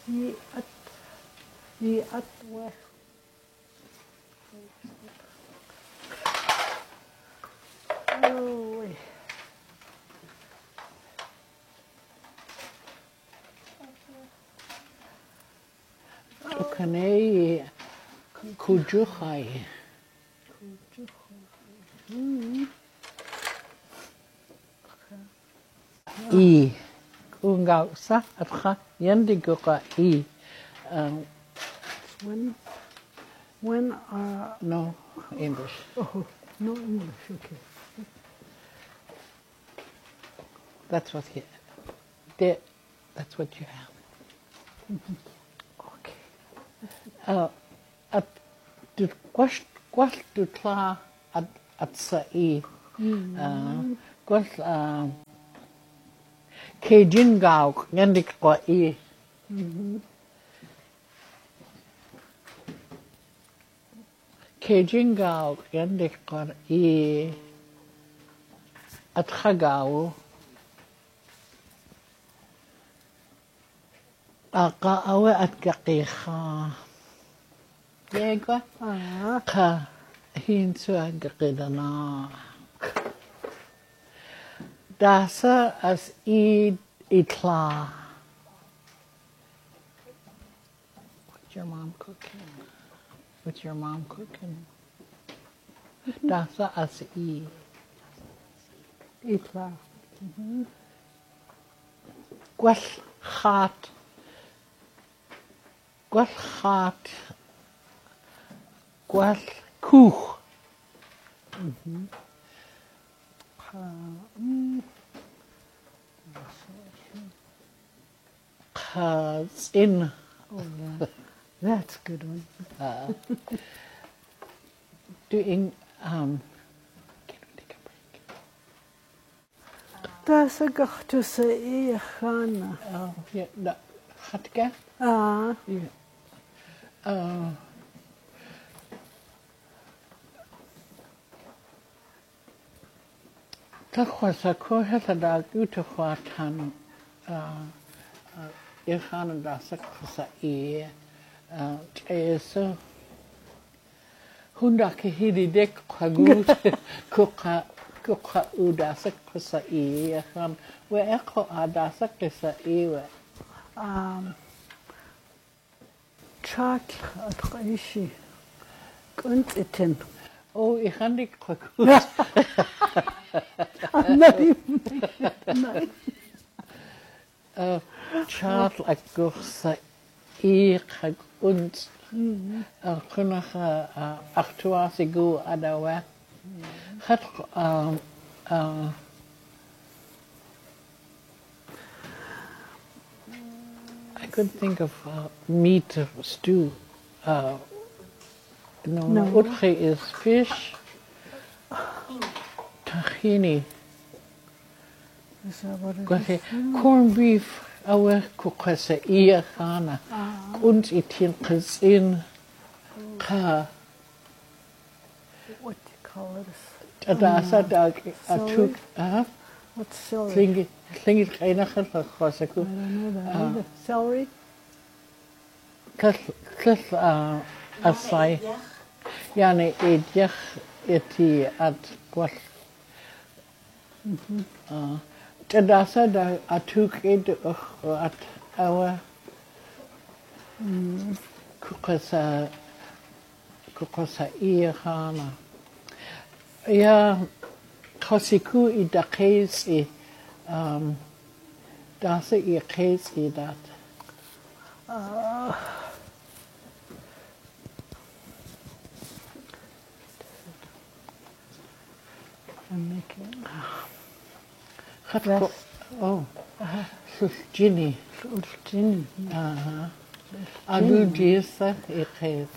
I at we. Oh, Kanei kujuhai. I ungau sa atcha yandigura I. when No English. oh, no English, okay. That's what he. That's what you have. Okay. At du gwall du tla at sa I. Gwall Cajun gau yandigura I. Cajun gau yandigura I. At chagau. Aka awe at gaqiha. Yegwa ka hin sua gaqidana. Dasa as itla. What's your mom cooking? What's your mom cooking? Dasa as Itla. Gwell chat. Gwell chat. Gwell cwch. Cause in. Oh, yeah. That's a good one. Doing can we take a break? That's a gachtu sa Khana. Oh yeah, no. Hatga? Yeah. Tachwasa ko hela da gutu tan Khana da saksa so hunda ke hidi dek khagut kuka uda saksa Khan we ekho ada saksa we Chat atqaishi kuntitin. Oh, ich kann nicht gut. Nein. Charles agursa ich und kunna aktuasigu adawa. Hat I couldn't think of meat stew. No. Utri is fish. Tahini. Is that what it is? Corned beef. Awe kukasa iya Khana. Und itin qizin ka. What do you call it? Adasa dag atuk. What's celery? Klingi kleiner khasaku. I don't know that either. Celery? Cliff asai. Yani edjach eti at gwall. Adasa da atuk ed at awa kukasa iya Khana. Ja, khasiku I daqis I dasa I qis I dat. I'm making Khatko oh Ginny. Ginny. Abu jisa I qis.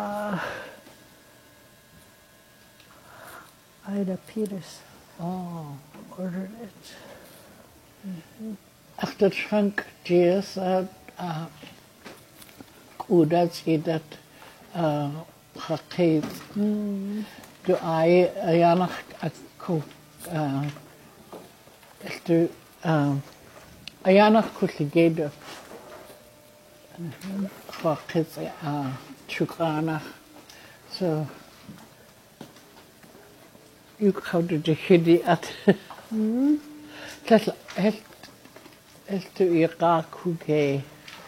Ida Peters ordered it. After trunk jisa udat I dat khaqis. Do I ayanach aku do ayanach kulligeda خاقز شكرانة so يقعد جهدي تلا helt du Irak huge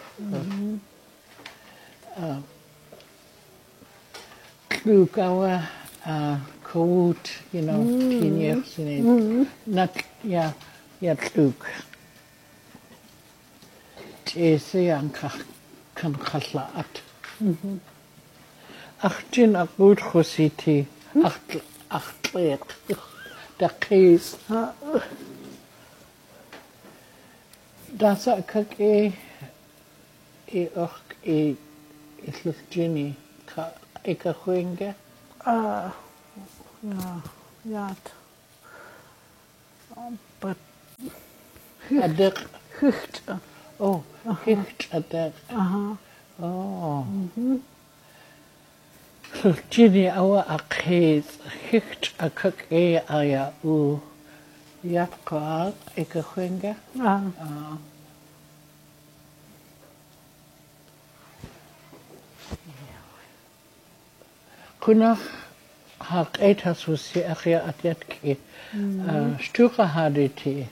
Klugawa Kout, you know, 10 years in it. Not, yeah, Klug. Jesse and kan Khaslaat. Achtin a good Hositi, Achtlet, the case. Das a kake is Ginny, Eka Huinga. Yeah. But Ader. Hicht. Oh, Hicht Ader. Oh. Ginny awa a case, Hicht a kake aya u. Yatka Eka Huinga. Kuna hak etas husi akhia atjatki stuka haditi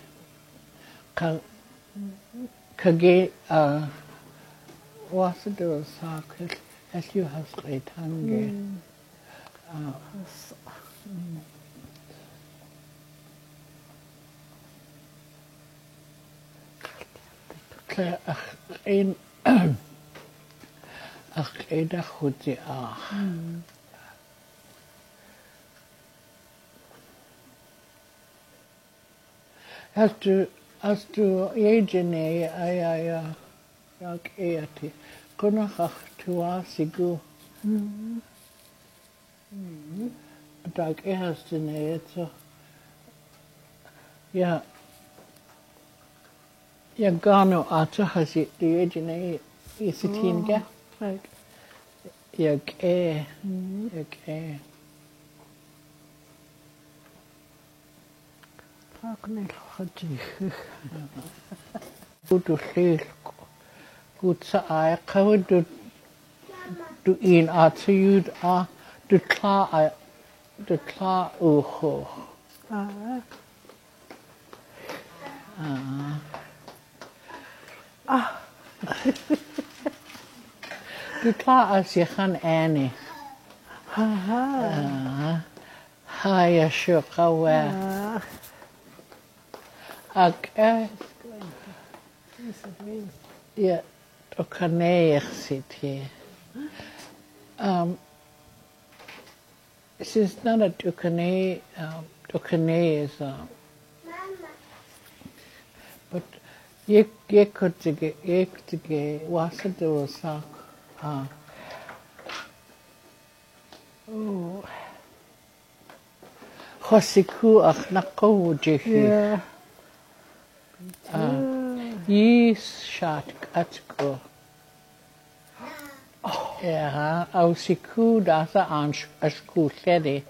kage was the sak as you has etange ein ach eda khuti As to ejene ay yak eati kuna khakh tua sigu dag hast ne so ja gano ata hasi de ejene isitinga Like, yak Fucking Haji. Good to good sa covered to in art you the claw uho. The claw as you can Annie. Hi, sure, how ja, ook kan zit hier. Het is not a Dukanay is but je could get was it there was oh Hosiku ach nako Yeah. Yes, shot at go. Ja, als siku dat ze aan school gede.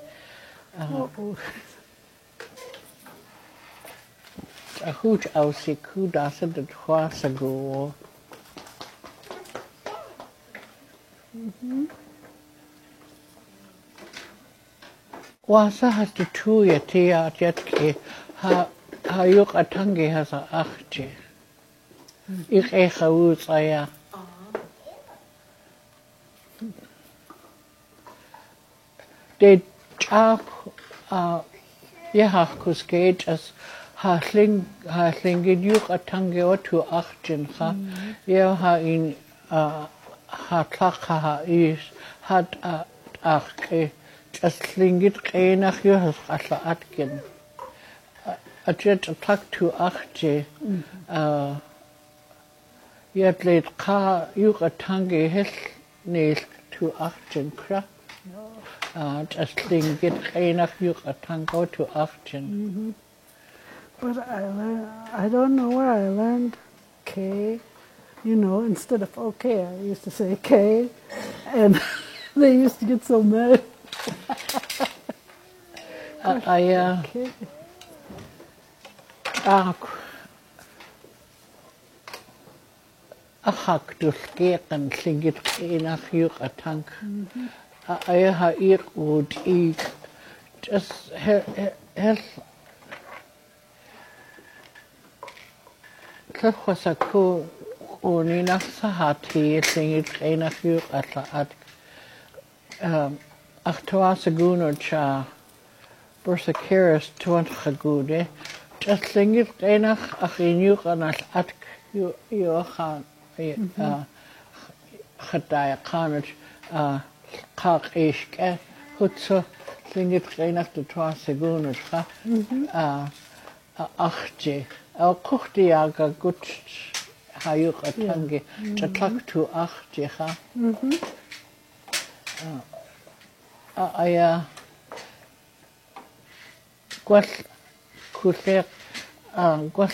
Goed als siku dat ze het was go. Was had de two je tia jetke ha juk atange has a achtje. Ik ga uit ja. De chap ja kusket as ha sling juk atange otu achtjen ha. Ja ha in ha klaka ha is had achke. As slingit keinach je has asla atken. Atjet plak to achtje. Je leed ka juk atange hel neil to achtjen kra. As slingit keinach juk atange to achtjen. But I don't know where I learned K. You know, instead of okay, I used to say K. And they used to get so mad. Okay. ahakdulkeeqan llingit qinaqyuq atank. Ayaha iqud ik just hel tlahuasaku uninaqsahati llingit qinaqyuq atla at achtuasagunod bursa keras tuanchagude just llingit qinaq achinyuq anal at yuachan chadayaqanot qaq ishke hutsa llingit qinaq de tuasagunod achje kuchtiaga gut hayuq atangi tatlaktu achje aya gwell cwlleq gwell